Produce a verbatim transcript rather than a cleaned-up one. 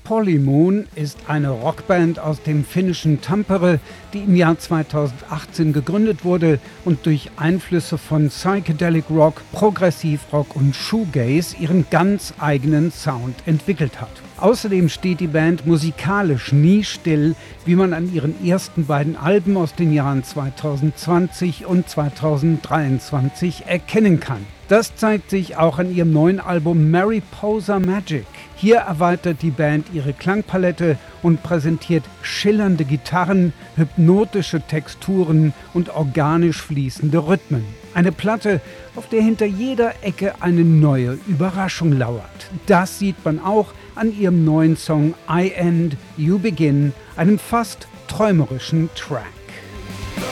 Polymoon ist eine Rockband aus dem finnischen Tampere, die im Jahr zweitausendachtzehn gegründet wurde und durch Einflüsse von Psychedelic Rock, Progressivrock und Shoegaze ihren ganz eigenen Sound entwickelt hat. Außerdem steht die Band musikalisch nie still, wie man an ihren ersten beiden Alben aus den Jahren zweitausendzwanzig und zweitausenddreiundzwanzig erkennen kann. Das zeigt sich auch an ihrem neuen Album Mariposa Magic. Hier erweitert die Band ihre Klangpalette und präsentiert schillernde Gitarren, hypnotische Texturen und organisch fließende Rhythmen. Eine Platte, auf der hinter jeder Ecke eine neue Überraschung lauert. Das sieht man auch an ihrem neuen Song I End, You Begin, einem fast träumerischen Track.